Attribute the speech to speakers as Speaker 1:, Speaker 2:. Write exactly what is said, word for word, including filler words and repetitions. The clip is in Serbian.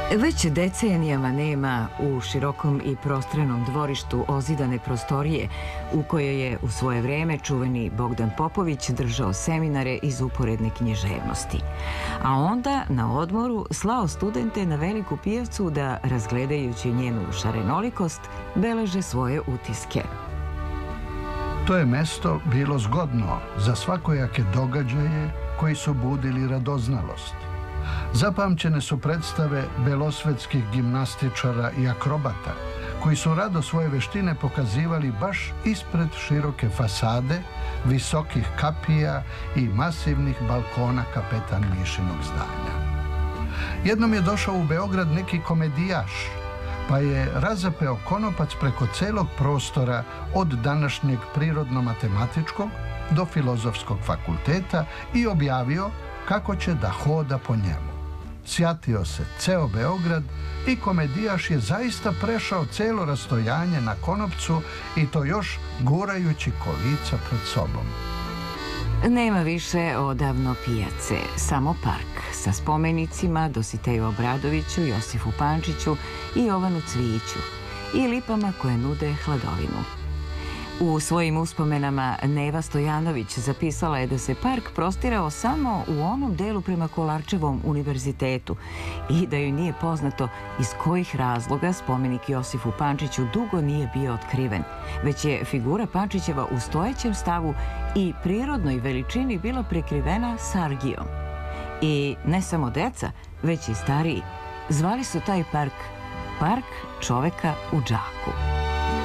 Speaker 1: Već decenijama nema u širokom i prostrenom dvorištu ozidane prostorije u kojoj je u svoje vreme čuveni Bogdan Popović držao seminare iz uporedne književnosti. A onda na odmoru slao studente na veliku pijacu da, razgledajući njenu šarenolikost, beleže svoje utiske.
Speaker 2: To je mesto bilo zgodno za svakojake događaje koji su budili radoznalost. Zapamćene su predstave belosvetskih gimnastičara i akrobata, koji su rado svoje veštine pokazivali baš ispred široke fasade, visokih kapija i masivnih balkona Kapetan Mišinog zdanja. Jednom je došao u Beograd neki komedijaš, pa je razapeo konopac preko celog prostora od današnjeg prirodno-matematičkog do filozofskog fakulteta i objavio kako će da hoda po njemu. Sjatio se ceo Beograd i komedijaš je zaista prešao celo rastojanje na konopcu i to još gurajući kolica pred sobom.
Speaker 1: Nema više odavno pijace, samo park sa spomenicima Dositeju Obradoviću, Josifu Pančiću i Jovanu Cvijiću i lipama koje nude hladovinu. U svojim uspomenama Neva Stojanović zapisala je da se park prostirao samo u onom delu prema Kolarčevom univerzitetu i da joj nije poznato iz kojih razloga spomenik Josifu Pančiću dugo nije bio otkriven, već je figura Pančićeva u stojećem stavu i prirodnoj veličini bila prekrivena sargijom. I ne samo deca, već i stariji, zvali su taj park Park čoveka u džaku.